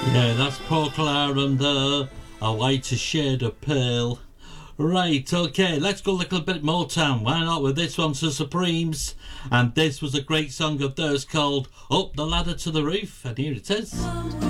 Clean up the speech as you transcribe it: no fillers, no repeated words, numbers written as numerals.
Yeah, that's Paul Claren there, A Whiter Shade of Pale. Right, okay, let's go a little bit more town. Why not with this one to Supremes? And this was a great song of theirs called Up the Ladder to the Roof, and here it is.